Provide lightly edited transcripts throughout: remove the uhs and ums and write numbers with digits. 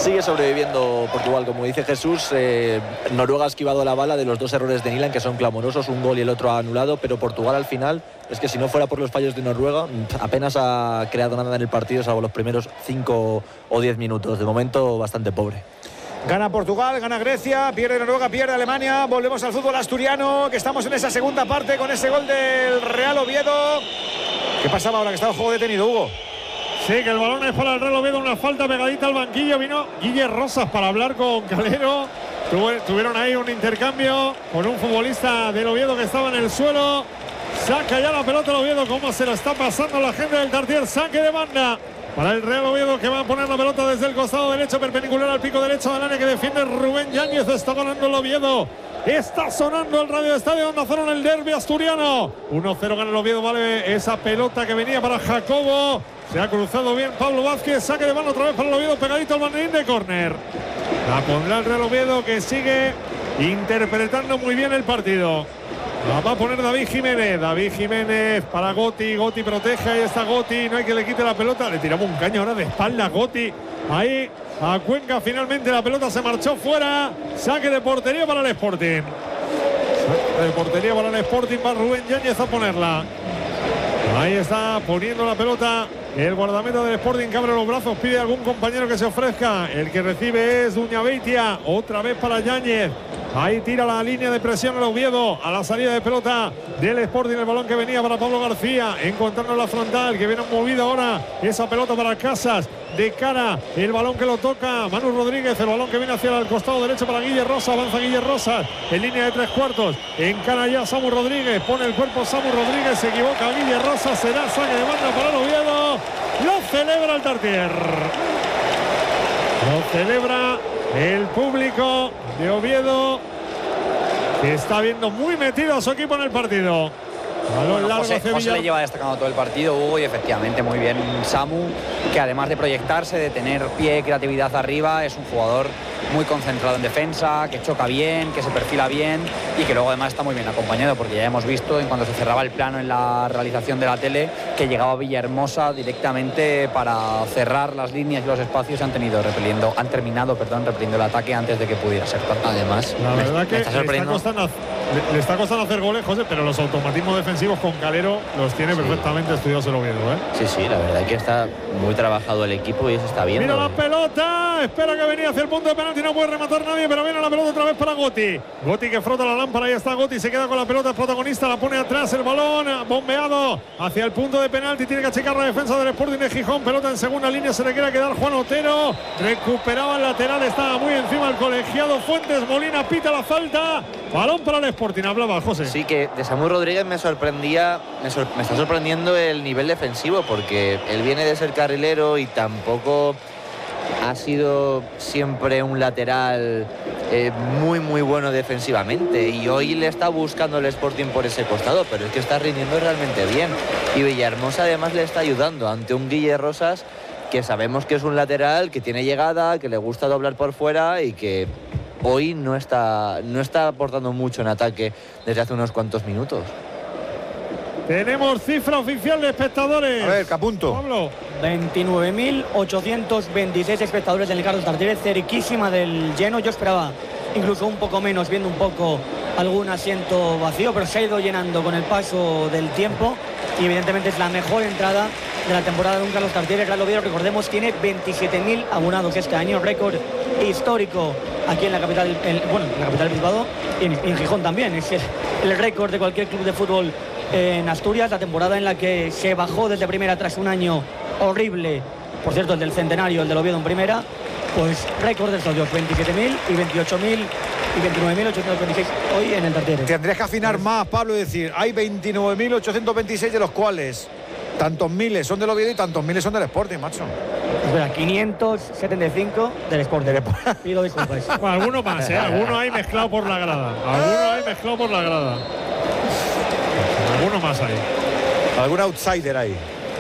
Sigue sobreviviendo Portugal, como dice Jesús. Noruega ha esquivado la bala de los dos errores de Nyland, que son clamorosos, un gol y el otro anulado, pero Portugal al final, es que si no fuera por los fallos de Noruega, apenas ha creado nada en el partido, salvo los primeros 5 o 10 minutos. De momento, bastante pobre. Gana Portugal, gana Grecia, pierde Noruega, pierde Alemania. Volvemos al fútbol asturiano, que estamos en esa segunda parte con ese gol del Real Oviedo. ¿Qué pasaba ahora que estaba el juego detenido, Hugo? Sí, que el balón es para el Real Oviedo, una falta pegadita al banquillo. Vino Guille Rosas para hablar con Calero. Tuvieron ahí un intercambio con un futbolista del Oviedo que estaba en el suelo. Saca ya la pelota el Oviedo, cómo se la está pasando la gente del Tartier. Saque de banda para el Real Oviedo, que va a poner la pelota desde el costado derecho, perpendicular al pico derecho del área, que defiende Rubén Yáñez. Está ganando el Oviedo. Está sonando el Radio Estadio Onda Cero en el derbi asturiano. 1-0 gana el Oviedo, vale esa pelota que venía para Jacobo. Se ha cruzado bien Pablo Vázquez, saque de mano otra vez para el Oviedo, pegadito al banderín de córner. La pondrá el Real Oviedo, que sigue interpretando muy bien el partido. La va a poner David Jiménez. David Jiménez para Goti. Goti protege, ahí está Goti, no hay que le quite la pelota. Le tiramos un caño ahora de espalda a Goti. Ahí a Cuenca, finalmente la pelota se marchó fuera. Saque de portería para el Sporting. Saque de portería para el Sporting, va Rubén Yáñez a ponerla. Ahí está poniendo la pelota el guardameta del Sporting, que abre los brazos, pide a algún compañero que se ofrezca. El que recibe es Uñabeitia, otra vez para Yáñez. Ahí tira la línea de presión el Oviedo a la salida de pelota del Sporting. El balón que venía para Pablo García, encontrando la frontal, que viene movida ahora esa pelota para Casas. De cara, el balón que lo toca Manu Rodríguez, el balón que viene hacia el costado derecho para Guille Rosas, avanza Guille Rosas en línea de 3/4, encara ya Samu Rodríguez, pone el cuerpo Samu Rodríguez, se equivoca Guille Rosas, será saque de banda para el Oviedo, lo celebra el Tartier, lo celebra el público de Oviedo, que está viendo muy metido a su equipo en el partido. Bueno, José le lleva destacando todo el partido, Hugo, y efectivamente muy bien Samu, que además de proyectarse, de tener pie, creatividad arriba, es un jugador muy concentrado en defensa, que choca bien, que se perfila bien y que luego además está muy bien acompañado, porque ya hemos visto en cuando se cerraba el plano en la realización de la tele que llegaba Villahermosa directamente para cerrar las líneas y los espacios y han terminado repeliendo el ataque antes de que pudiera ser. Además, la verdad que le está costando hacer goles, José, pero los automatismos defensivos con Calero los tiene perfectamente estudiados el Oviedo, ¿eh? Sí, la verdad que está muy trabajado el equipo y se está viendo. Mira la pelota, espera que venía hacia el punto de penalti, no puede rematar nadie, pero viene la pelota otra vez para Goti. Goti que frota la lámpara, ahí está Goti, se queda con la pelota, el protagonista, la pone atrás, el balón bombeado hacia el punto de penalti, tiene que achicar la defensa del Sporting de Gijón, pelota en segunda línea, se le quiere quedar Juan Otero, recuperaba el lateral, estaba muy encima el colegiado Fuentes Molina, pita la falta, balón para el Sporting, hablaba José. Sí, que de Samu Rodríguez me está sorprendiendo el nivel defensivo, porque él viene de ser carrilero y tampoco ha sido siempre un lateral muy bueno defensivamente, y hoy le está buscando el Sporting por ese costado, pero es que está rindiendo realmente bien, y Villahermosa además le está ayudando ante un Guille Rosas que sabemos que es un lateral que tiene llegada, que le gusta doblar por fuera y que hoy no está aportando mucho en ataque desde hace unos cuantos minutos. Tenemos cifra oficial de espectadores. A ver, que apunto. Pablo. 29.826 espectadores del Carlos Tartiere, cerquísima del lleno. Yo esperaba incluso un poco menos, viendo un poco algún asiento vacío, pero se ha ido llenando con el paso del tiempo y evidentemente es la mejor entrada de la temporada de un Carlos Tartiere. Real Oviedo, recordemos, tiene 27.000 abonados este año, récord histórico aquí en la capital, la capital del Bilbao y en Gijón también. Es el récord de cualquier club de fútbol en Asturias, la temporada en la que se bajó desde primera tras un año horrible, por cierto el del centenario, el del Oviedo en primera, pues récord de estos 27.000 y 28.000 y 29.826 hoy en el Tartiere. Tendrías que afinar más, Pablo, y decir, hay 29.826 de los cuales tantos miles son del Oviedo y tantos miles son del Sporting, macho. Espera, 575 del Sporting. Pido disculpas. Bueno, alguno más, alguno hay mezclado por la grada. Alguno más ahí. Algún outsider ahí.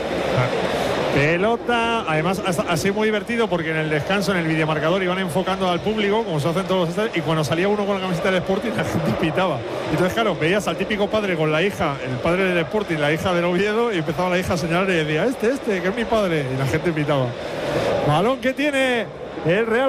Pelota, además ha sido muy divertido porque en el descanso, en el videomarcador, iban enfocando al público, como se hacen todos los estadios, y cuando salía uno con la camiseta del Sporting, la gente pitaba. Entonces, claro, veías al típico padre con la hija, el padre del Sporting, la hija del Oviedo, y empezaba la hija a señalar y decía, este, que es mi padre, y la gente pitaba. Balón que tiene el Real